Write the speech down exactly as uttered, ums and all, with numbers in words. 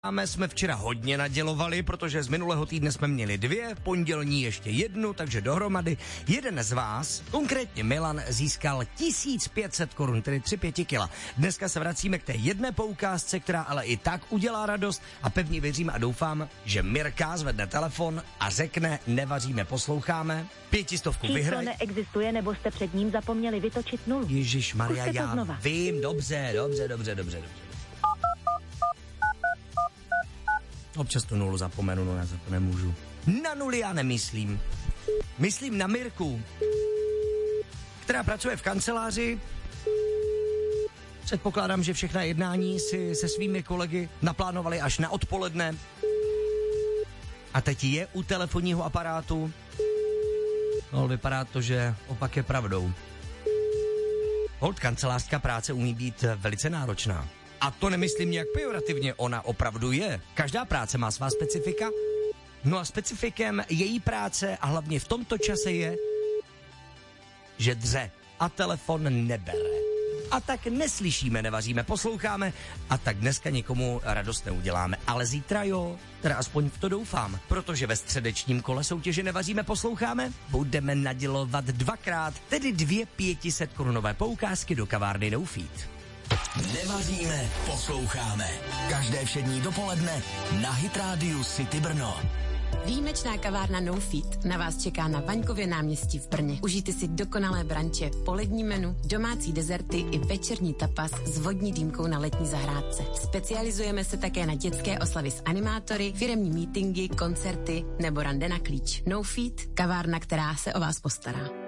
Máme jsme včera hodně nadělovali, protože z minulého týdne jsme měli dvě, pondělní ještě jednu, takže dohromady jeden z vás, konkrétně Milan, získal tisíc pět set korun, tedy tři pěti kila. Dneska se vracíme k té jedné poukázce, která ale i tak udělá radost a pevně věřím a doufám, že Mirka zvedne telefon a řekne nevaříme, posloucháme. Pětistovku vyhraj. Číslo neexistuje, nebo jste před ním zapomněli vytočit nulu. Ježišmarja, já znova. Vím, dobře, dobře, dobře, dobře, dobře. Občas tu nulu zapomenu, no já za to nemůžu. Na nuly já nemyslím. Myslím na Mirku, která pracuje v kanceláři. Předpokládám, že všechna jednání si se svými kolegy naplánovali až na odpoledne. A teď je u telefonního aparátu. No, vypadá to, že opak je pravdou. Holt kancelářská práce umí být velice náročná. A to nemyslím nějak pejorativně, ona opravdu je. Každá práce má svá specifika. No a specifikem její práce a hlavně v tomto čase je, že dře a telefon nebere. A tak neslyšíme, nevaříme, posloucháme a tak dneska nikomu radost neuděláme. Ale zítra jo, teda aspoň v to doufám, protože ve středečním kole soutěže nevaříme, posloucháme, budeme nadělovat dvakrát, tedy dvě pětiset korunové poukázky do kavárny No Feed. Nevaříme, posloucháme. Každé všední dopoledne na Hit Radio City Brno. Výjimečná kavárna No Feed na vás čeká na Vaňkově náměstí v Brně. Užijte si dokonalé branče, polední menu, domácí dezerty i večerní tapas s vodní dýmkou na letní zahrádce. Specializujeme se také na dětské oslavy s animátory, firemní meetingy, koncerty nebo rande na klíč. No Feed, kavárna, která se o vás postará.